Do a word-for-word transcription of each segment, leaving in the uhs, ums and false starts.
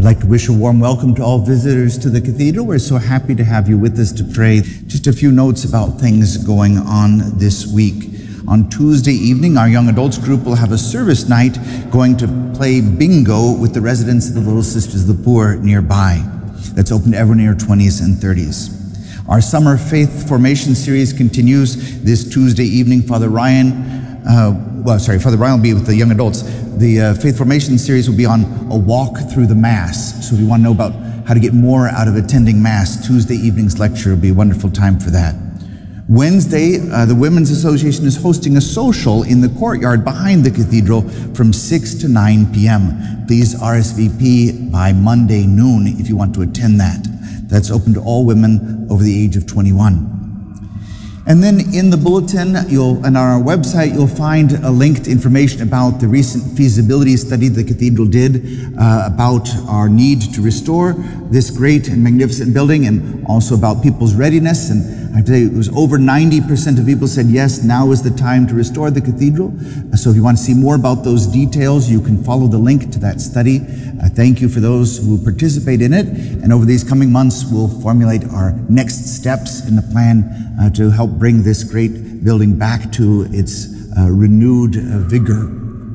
I'd like to wish a warm welcome to all visitors to the cathedral. We're so happy to have you with us to pray. Just a few notes about things going on this week. On Tuesday evening, our young adults group will have a service night going to play bingo with the residents of the Little Sisters of the Poor nearby. That's open to everyone in your twenties and thirties. Our summer faith formation series continues this Tuesday evening. Father Ryan, uh, well, sorry, Father Ryan will be with the young adults. The uh, faith formation series will be on a walk through the Mass. So if you want to know about how to get more out of attending Mass, Tuesday evening's lecture will be a wonderful time for that. Wednesday, uh, the Women's Association is hosting a social in the courtyard behind the cathedral from six to nine p.m. Please R S V P by Monday noon if you want to attend that. That's open to all women over the age of twenty-one. And then in the bulletin, you'll, and on our website, you'll find a link to information about the recent feasibility study the cathedral did uh, about our need to restore this great and magnificent building, and also about people's readiness. And I tell you, it was over ninety percent of people said, yes, now is the time to restore the cathedral. So if you want to see more about those details, you can follow the link to that study. Uh, thank you for those who participate in it. And over these coming months, we'll formulate our next steps in the plan uh, to help bring this great building back to its uh, renewed uh, vigor.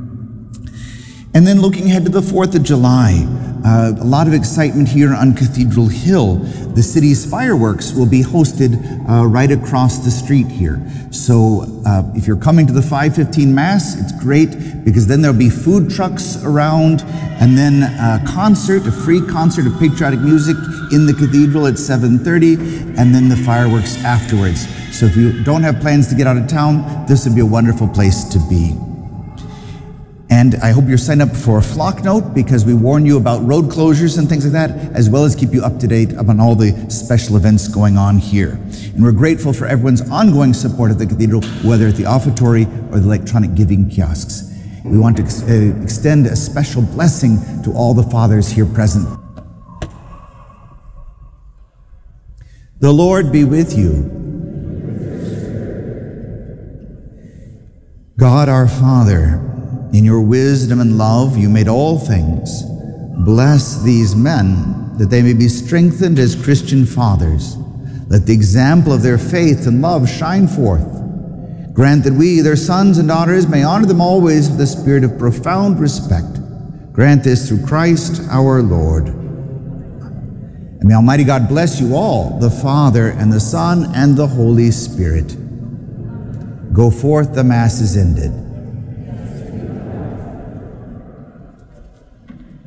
And then looking ahead to the fourth of July, uh, a lot of excitement here on Cathedral Hill. The city's fireworks will be hosted uh, right across the street here. So uh, if you're coming to the five fifteen Mass, it's great because then there'll be food trucks around, and then a concert, a free concert of patriotic music in the cathedral at seven thirty, and then the fireworks afterwards. So if you don't have plans to get out of town, this would be a wonderful place to be. And I hope you're signed up for a flock note, because we warn you about road closures and things like that, as well as keep you up to date on all the special events going on here. And we're grateful for everyone's ongoing support of the cathedral, whether at the offertory or the electronic giving kiosks. We want to ex- uh, extend a special blessing to all the fathers here present. The Lord be with you. God our Father, in your wisdom and love, you made all things. Bless these men, that they may be strengthened as Christian fathers. Let the example of their faith and love shine forth. Grant that we, their sons and daughters, may honor them always with a spirit of profound respect. Grant this through Christ our Lord. And may Almighty God bless you all, the Father and the Son and the Holy Spirit. Go forth, the Mass is ended.